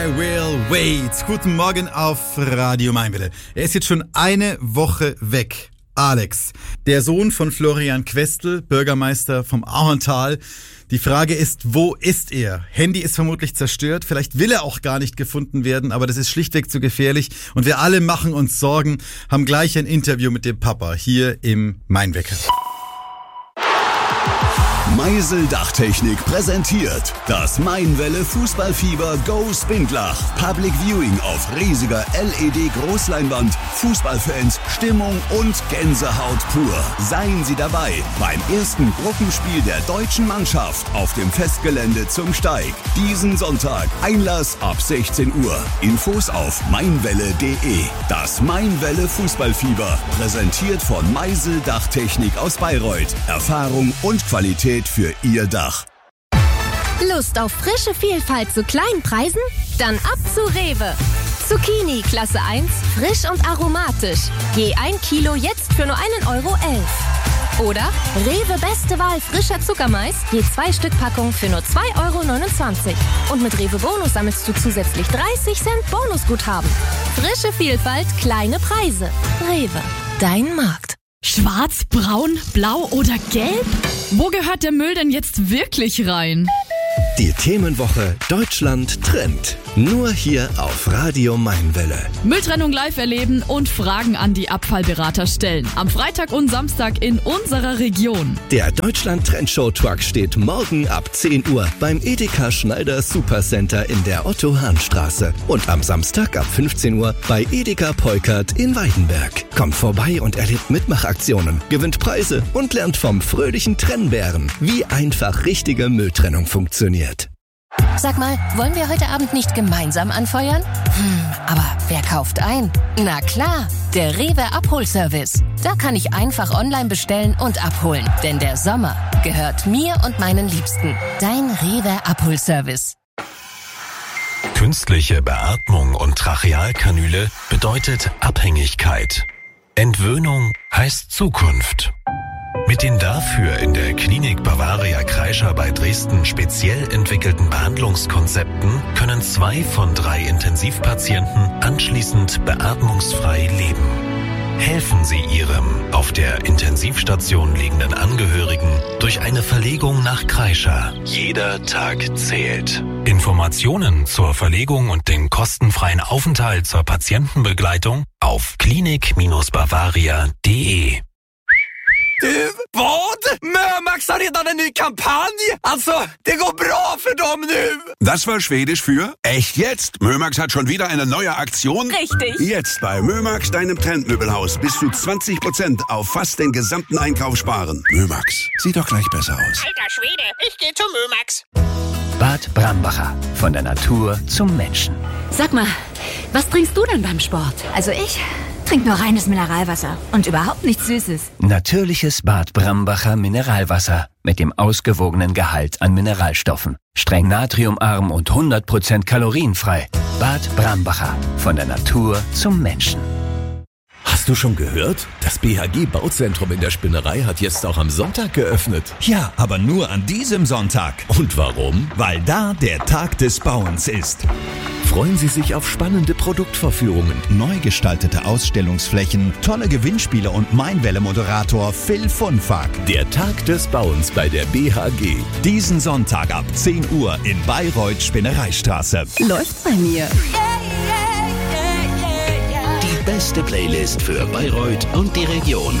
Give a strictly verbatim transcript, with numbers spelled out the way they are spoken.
I Will Wait. Guten Morgen auf Radio Mainwelle. Er ist jetzt schon eine Woche weg. Alex, der Sohn von Florian Questel, Bürgermeister vom Auental. Die Frage ist, wo ist er? Handy ist vermutlich zerstört, vielleicht will er auch gar nicht gefunden werden, aber das ist schlichtweg zu gefährlich. Und wir alle machen uns Sorgen, haben gleich ein Interview mit dem Papa hier im Mainwecker. Meisel Dachtechnik präsentiert das Mainwelle Fußballfieber Go Spindlach. Public Viewing auf riesiger L E D-Großleinwand. Fußballfans, Stimmung und Gänsehaut pur. Seien Sie dabei beim ersten Gruppenspiel der deutschen Mannschaft auf dem Festgelände zum Steig. Diesen Sonntag, Einlass ab sechzehn Uhr. Infos auf mainwelle punkt de. Das Mainwelle Fußballfieber, präsentiert von Meisel Dachtechnik aus Bayreuth. Erfahrung und Qualität für Ihr Dach. Lust auf frische Vielfalt zu kleinen Preisen? Dann ab zu Rewe. Zucchini Klasse eins, frisch und aromatisch. Je ein Kilo jetzt für nur einen Euro elf. Oder Rewe beste Wahl frischer Zuckermais, je zwei Stück Packung für nur zwei Euro neunundzwanzig. Und mit Rewe Bonus sammelst du zusätzlich dreißig Cent Bonusguthaben. Frische Vielfalt, kleine Preise. Rewe, dein Markt. Schwarz, braun, blau oder gelb? Wo gehört der Müll denn jetzt wirklich rein? Die Themenwoche Deutschland trennt. Nur hier auf Radio Mainwelle. Mülltrennung live erleben und Fragen an die Abfallberater stellen. Am Freitag und Samstag in unserer Region. Der Deutschland Trend Show Truck steht morgen ab zehn Uhr beim Edeka Schneider Supercenter in der Otto-Hahn-Straße. Und am Samstag ab fünfzehn Uhr bei Edeka Peukert in Weidenberg. Kommt vorbei und erlebt Mitmachaktionen, gewinnt Preise und lernt vom fröhlichen Trennbären, wie einfach richtige Mülltrennung funktioniert. Sag mal, wollen wir heute Abend nicht gemeinsam anfeuern? Hm, aber wer kauft ein? Na klar, der Rewe Abholservice. Da kann ich einfach online bestellen und abholen. Denn der Sommer gehört mir und meinen Liebsten. Dein Rewe Abholservice. Künstliche Beatmung und Trachealkanüle bedeutet Abhängigkeit. Entwöhnung heißt Zukunft. Mit den dafür in der Klinik Bavaria Kreischer bei Dresden speziell entwickelten Behandlungskonzepten können zwei von drei Intensivpatienten anschließend beatmungsfrei leben. Helfen Sie Ihrem auf der Intensivstation liegenden Angehörigen durch eine Verlegung nach Kreischer. Jeder Tag zählt. Informationen zur Verlegung und den kostenfreien Aufenthalt zur Patientenbegleitung auf klinik Bavaria punkt de. Du, vad? Mömax har redan en ny kampanj! Alltså, det går bra för dem nu! Das war Schwedisch für echt jetzt. Mömax hat schon wieder eine neue Aktion. Richtig. Jetzt bei Mömax, deinem Trendmöbelhaus, bis zu zwanzig Prozent auf fast den gesamten Einkauf sparen. Mömax, sieht doch gleich besser aus. Alter Schwede, ich geh zu Mömax. Bad Brambacher. Von der Natur zum Menschen. Sag mal, was trinkst du denn beim Sport? Also ich trinke nur reines Mineralwasser und überhaupt nichts Süßes. Natürliches Bad Brambacher Mineralwasser mit dem ausgewogenen Gehalt an Mineralstoffen. Streng natriumarm und hundert Prozent kalorienfrei. Bad Brambacher. Von der Natur zum Menschen. Hast du schon gehört? Das B H G-Bauzentrum in der Spinnerei hat jetzt auch am Sonntag geöffnet. Ja, aber nur an diesem Sonntag. Und warum? Weil da der Tag des Bauens ist. Freuen Sie sich auf spannende Produktvorführungen, neu gestaltete Ausstellungsflächen, tolle Gewinnspiele und Mainwelle-Moderator Phil Funfack. Der Tag des Bauens bei der B H G. Diesen Sonntag ab zehn Uhr in Bayreuth Spinnereistraße. Läuft bei mir. Die beste Playlist für Bayreuth und die Region.